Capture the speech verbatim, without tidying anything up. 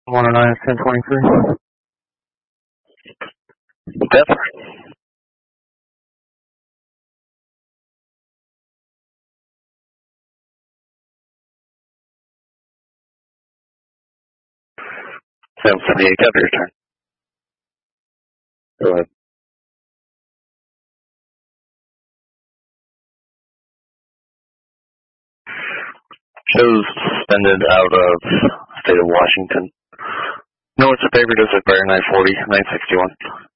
one oh nine, ten twenty-three. Definitely. seven seventy-eight, cover your turn. Go ahead. Shows suspended out of state of Washington. North favored us at Bear nine forty, nine sixty-one.